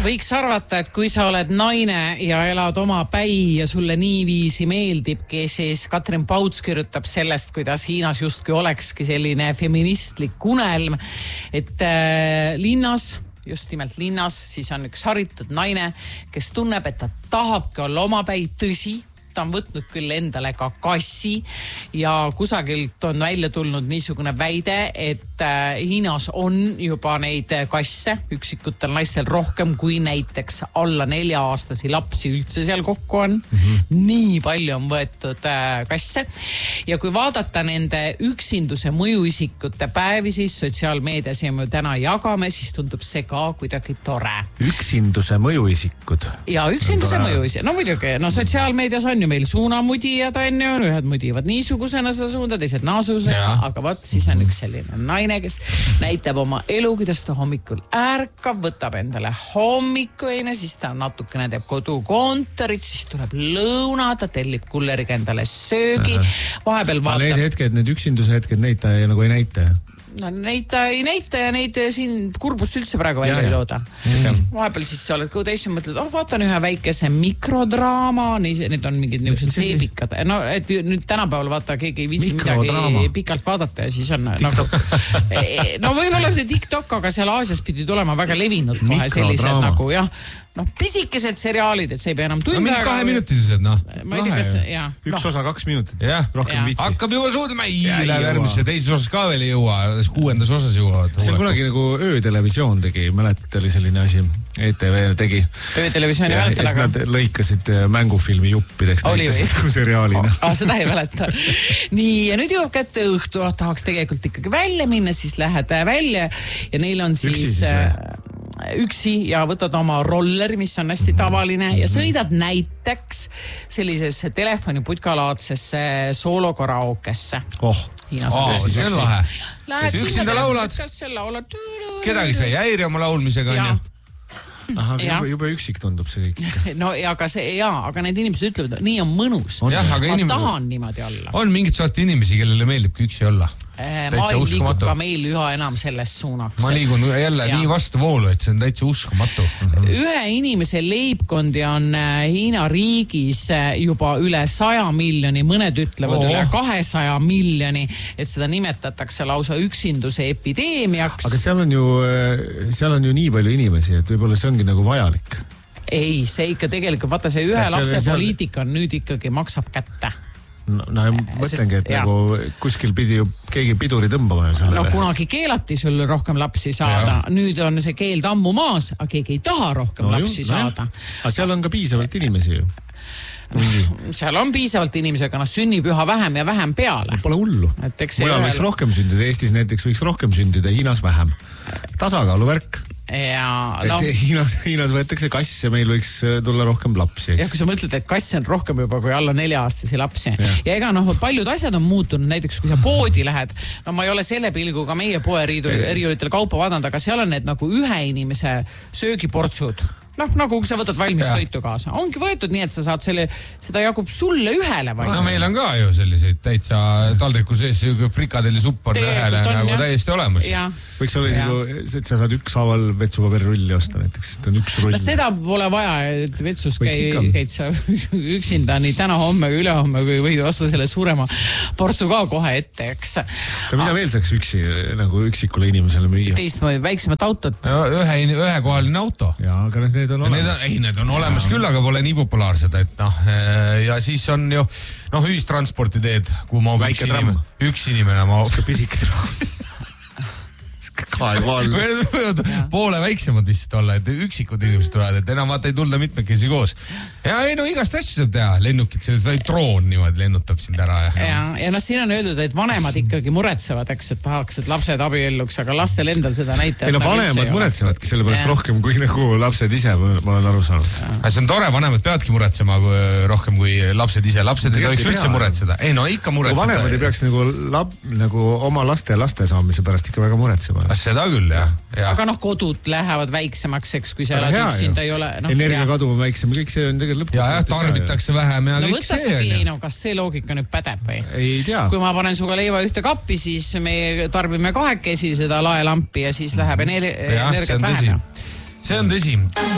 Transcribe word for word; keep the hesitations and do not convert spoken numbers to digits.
võiks arvata, et kui sa oled naine ja elad oma päi ja sulle niiviisi meeldibki, siis Katrin Pauts kirjutab sellest, kuidas Hiinas justkui olekski selline feministlik unelm, et äh, linnas, just nimelt linnas, siis on üks haritud naine, kes tunneb, et ta tahabki olla oma päi, tõsi, ta on võtnud küll endale ka kassi ja kusagilt on välja tulnud niisugune väide, et äh, Hiinas on juba neid kasse üksikutel naistel rohkem kui näiteks alla nelja-aastasi lapsi üldse seal kokku on. Mm-hmm. Nii palju on võetud äh, kasse. Ja kui vaadata nende üksinduse mõjuisikute päevi, siis sotsiaalmeedias ja me täna jagame, siis tundub see ka kuidagi tore. Üksinduse mõjuisikud. Ja üksinduse mõjuisikud. No muidugi, no sotsiaalmeedias on ju meil suunamudijad on ju, ühed mudivad niisugusena seda suunda, teised naasugusena, aga võt, siis on üks selline naine, kes näitab oma elu, kuidas ta hommikul ärkab, võtab endale hommikuine, siis ta natukene teeb kodukontorit, siis tuleb lõuna, ta tellib kulleriga endale söögi, vahepeal vaatab. Need hetked, need üksinduse hetked, neid ta nagu ei näita. No neid ta ei näita ja neid siin kurbust üldse praegu välja ei looda. Vahepeal siis sa oled kõudeis ja mõtled, oh vaatan ühe väikese mikrodraama, need on mingid niisugused seebikad. No et nüüd tänapäeval vaata, keegi ei viitsi midagi pikalt vaadata ja siis on nagu, no võib-olla see TikTok, aga seal Aasias pidi tulema väga levinud kohe sellised nagu jah, noh, pisikesed seriaalid, et see ei pea enam tund no, mingi kahe minutised, noh. Ma ei tea, kas, jah. Üks no. osa kaks minutit. Ja. Rohkem ja. vitsi. Hakkab juba suudma, ei läheb järgmisse, teises osas ka veel ei jõua, kuuendas osas jõuavad. See on kunagi nagu öötelevisioon tegi, mäletad, oli selline asi, E T V tegi. Öötelevisiooni mäletan, aga... Ja siis nad lõikasid mängufilmi juppideks näitasid kui seriaalina. Oh, ah, seda ei mäleta. Nii, ja nüüd jõuab kätte õhtu, tahaks tegelikult ikkagi välja minna, siis lähed välja ja neil on siis... üksi ja võtad oma rolleri, mis on hästi tavaline ja sõidad näiteks sellisesse telefoniputkalaadse soolokaraokesse. Oh, oh see on lahe. Lähed üksinda laulad. laulad. Kedagi sa ei häiri oma laulmisega, on ju? Aha, juba, juba üksik tundub see kõik. No ja aga see, jaa, aga need inimesed ütlevad, nii on mõnus. On, jah, aga ma inimesed... tahan niimoodi olla. On mingid saati inimesi, kellele meeldibki üksi olla. Maailm liigub ka meil üha enam selles suunaks. Ma liigun jälle ja. nii vastu voolu, et see on täitsa uskumatu. Ühe inimese leibkondi on Hiina riigis juba üle saja miljoni, mõned ütlevad oh. üle kahesaja miljoni, et seda nimetatakse lausa üksinduse epideemiaks. Aga seal on ju, seal on ju nii palju inimesi, et võib-olla see ongi nagu vajalik. Ei, see ikka tegelikult, vaata see ühe et lapse seal... poliitika nüüd ikkagi maksab kätte. No, no mõtlengi, et jah. nagu kuskil pidi ju keegi piduri tõmbama. Sellele. No kunagi keelati sul rohkem lapsi saada. Ja. Nüüd on see keeld ammu maas, aga keegi ei taha rohkem no, lapsi ju, saada. No, aga seal on ka piisavalt inimesi ju. Seal on piisavalt inimesi, aga noh, sünnib üha vähem ja vähem peale. Pole hullu. Mujal ühel... võiks rohkem sündida, Eestis näiteks võiks rohkem sündida, Hiinas vähem. Tasakaalu värk. Ja, no, Hiinas, Hiinas võetakse kass ja meil võiks tulla rohkem lapsi. Ja kui sa mõtled, et kass on rohkem juba kui alla nelja-aastasi lapsi. Ja, ja ega noh, paljud asjad on muutunud, näiteks kui sa poodi lähed, no ma ei ole selle pilguga meie poe riiulitel kaupa vaadanud, aga seal on need nagu ühe inimese söögiportsud. Noh, nagu kui sa võtad valmis ja. toitu kaasa. Ongi võetud nii, et sa saad selle, seda jagub sulle ühele. Või? No meil on ka ju selliseid täitsa taldriku sees frikadelli supp on ühele nagu jah. täiesti olemas. Ja. Võiks olla isegi, et sa saad üks haaval vetsupaberirulli osta näiteks. On üks rull. No seda pole vaja, et vetsus käi, käid sa üksinda nii täna homme või ülehomme või võid osta selle suurema portsu ka kohe ette, eks. Ta mida veel saaks üksi, nagu üksikule inimesele müüa? Teist või väiksemat autot. Ja, ühe, ühekohaline auto. Ja, aga need on olemas. Need on, ei, need on olemas küll, aga pole nii populaarsed, et noh, ja siis on ju, noh, ühistransporti teed, kuhu ma üks inimene, üks inimene, ma... Pisike tramm. poole väiksemad lihtsalt olla, et üksikud inimesed tulevad, et enam vaata ei tulda mitmekesi koos. Ja ei no igast asju saab teha, lennukid, selles või troon niimoodi lennutab sind ära. Ja, ja, ja noh, siin on öeldud, et vanemad ikkagi muretsevad, eks, et tahaks, et lapsed abielluks, aga lastel endal seda näitab. Ei no vanemad muretsevadki sellepärast ja. rohkem kui nagu lapsed ise, ma olen aru saanud. See on tore, vanemad peavadki muretsema kui, rohkem kui lapsed ise. Lapsed ei tohiks üldse muretseda. Ei no ikka muretseda. Vanemad ei peaks nagu, lab, nagu oma laste laste saamise pärast ikka väga muretsema. Seda küll, jah. Ja. Aga noh, kodud lähevad väiksemaks, eks, kui sa oled üksinda ei ole... No, energiakadu on väiksem, kõik see on tegelikult lõpuks. Ja, ja tarbitakse vähem ja no, kõik see. See, no kas see loogika nüüd pädeb või? Ei tea. Kui ma panen suga leiva ühte kappi, siis me tarbime kahekesi seda laelampi ja siis läheb energi- energiat vähem. See on tõsi.